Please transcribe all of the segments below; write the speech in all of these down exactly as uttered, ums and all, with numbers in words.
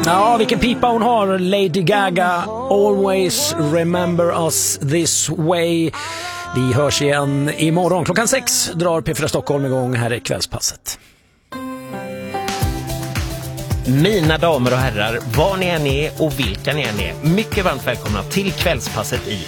Ja, vilken pipa hon har. Lady Gaga, Always Remember Us This Way. Vi hörs igen imorgon. Klockan sex drar P fyra Stockholm igång. Här är Kvällspasset. Mina damer och herrar, var ni än är och vilka ni än är, mycket varmt välkomna till Kvällspasset i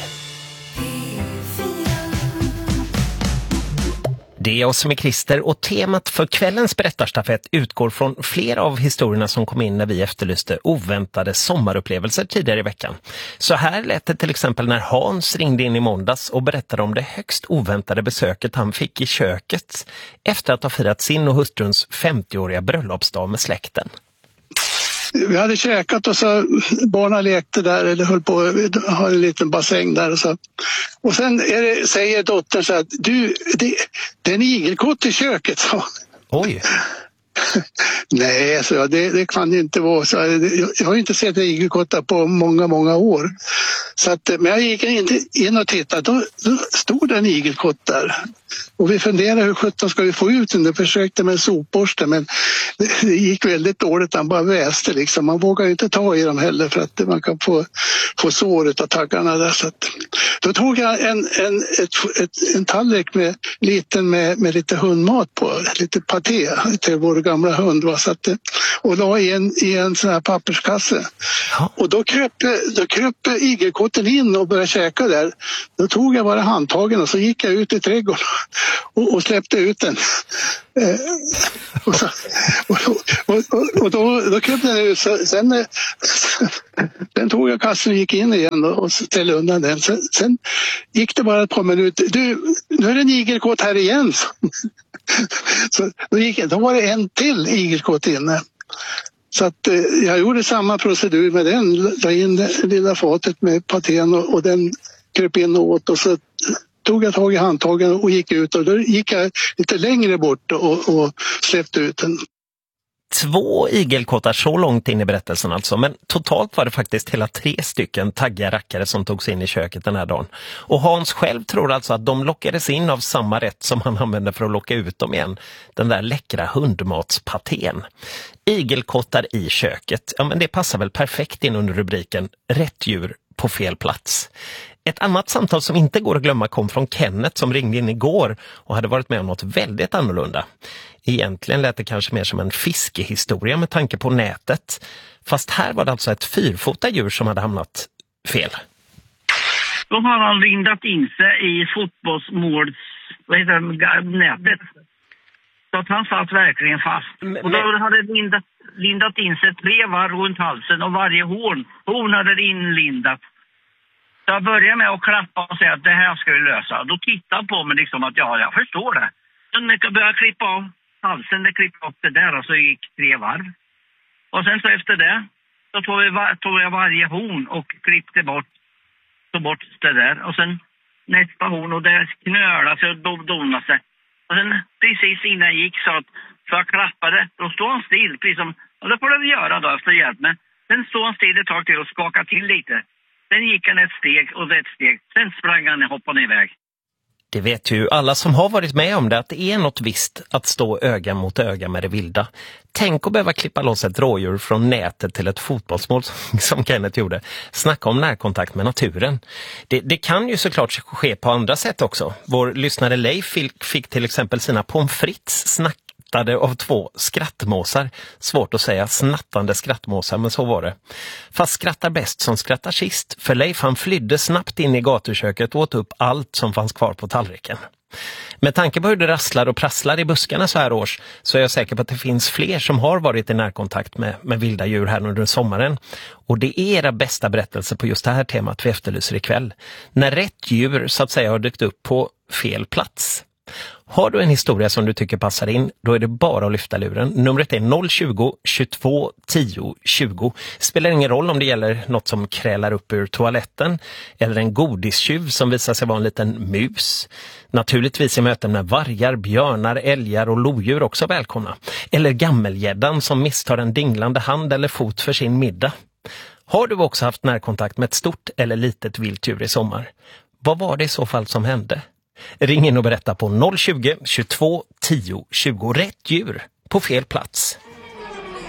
Det är jag som är Christer och temat för kvällens berättarstafett utgår från flera av historierna som kom in när vi efterlyste oväntade sommarupplevelser tidigare i veckan. Så här lät det till exempel när Hans ringde in i måndags och berättade om det högst oväntade besöket han fick i köket efter att ha firat sin och hustruns femtioåriga bröllopsdag med släkten. Vi hade käkat och så barnen lekte där eller höll på att ha en liten bassäng där och så. Och sen är det, säger dottern så att du, det, det är en igelkott i köket, så. Oj. Nej, så det, det kan inte vara så. Jag har inte sett igelkottar på många, många år. Så att, men jag gick inte in och tittade, då, då stod det en igelkott där. Och vi funderade hur sjutton ska vi få ut den. Jag försökte med en sopborste, men det, det gick väldigt dåligt. Han bara väste liksom. Man vågar ju inte ta i dem heller för att man kan få, få såret av taggarna där. Så att, då tog jag en, en, ett, ett, en tallrik med, liten med, med lite hundmat på, lite paté till vår gamla hund. Va? Så att, och la i en, i en sån här papperskasse. Ja. Och då kröp, då kröp igelkotten in och började käka där. Då tog jag bara handtagen och så gick jag ut i trädgården och, och släppte ut den. Eh, och, så, och, och, och, och då, då kröp den ut. Så, sen, sen tog jag kassen och gick in igen och, och ställde undan den. Sen, sen gick det bara ett par minuter. Du, nu är det en igelkott här igen. Så då, gick, då var det en till igelkott inne. Så att eh, jag gjorde samma procedur med den. La in det lilla fatet med patén och, och den kröp in och åt och så tog jag tag i handtagen och gick ut och då gick jag lite längre bort och, och släppte ut den. Två igelkottar så långt in i berättelsen alltså, men totalt var det faktiskt hela tre stycken taggiga rackare som togs in i köket den här dagen. Och Hans själv tror alltså att de lockades in av samma rätt som han använde för att locka ut dem igen, den där läckra hundmatspatén. Igelkottar i köket, ja men det passar väl perfekt in under rubriken Rätt djur på fel plats. Ett annat samtal som inte går att glömma kom från Kenneth som ringde in igår och hade varit med om något väldigt annorlunda. Egentligen lät det kanske mer som en fiskehistoria med tanke på nätet. Fast här var det alltså ett fyrfota djur som hade hamnat fel. Då har han lindat in sig i fotbollsmåls, vad heter det, nätet. Så att han satt verkligen fast. Men, och då hade lindat, lindat in sig tre varv runt halsen och varje horn, horn hade inlindat. Så jag började med att klappa och säga att det här ska vi lösa. Då tittade han på mig liksom att ja, jag förstår det. Sen när jag började klippa av halsen, det klippade upp det där och så gick tre varv. Och sen så efter det så tog, vi, tog jag varje horn och klippte bort, tog bort det där. Och sen nästa horn och det knölade sig och donade sig. Och sen precis innan jag gick så att för jag klappade, då stod han still. Precis som, och det får det göra då efter hjälp med. Sen stod han still ett tag till och skakade till lite. Sen gick han ett steg och ett steg. Sen sprang han och hoppade iväg. Det vet ju alla som har varit med om det att det är något visst att stå öga mot öga med det vilda. Tänk att behöva klippa loss ett rådjur från nätet till ett fotbollsmål som Kenneth gjorde. Snacka om närkontakt med naturen. Det, det kan ju såklart ske på andra sätt också. Vår lyssnare Leif fick, fick till exempel sina pommes frites snack av två skrattmåsar. Svårt att säga snattande skrattmåsar, men så var det. Fast skrattar bäst som skrattar sist. För Leif han flydde snabbt in i gatuköket och åt upp allt som fanns kvar på tallriken. Med tanke på hur det rasslar och prasslar i buskarna så här års så är jag säker på att det finns fler som har varit i närkontakt med, med vilda djur här under sommaren. Och det är era bästa berättelser på just det här temat vi efterlyser ikväll. När rätt djur så att säga har dykt upp på fel plats. Har du en historia som du tycker passar in, då är det bara att lyfta luren. Numret är noll tjugo, tjugotvå, tio, tjugo. Spelar ingen roll om det gäller något som krälar upp ur toaletten eller en godistjuv som visar sig vara en liten mus. Naturligtvis i möten med vargar, björnar, älgar och lodjur också välkomna. Eller gammelgäddan som misstar en dinglande hand eller fot för sin middag. Har du också haft närkontakt med ett stort eller litet vilddjur i sommar? Vad var det i så fall som hände? Ring in och berätta på noll tjugo, tjugotvå, tio, tjugo. Rätt djur på fel plats.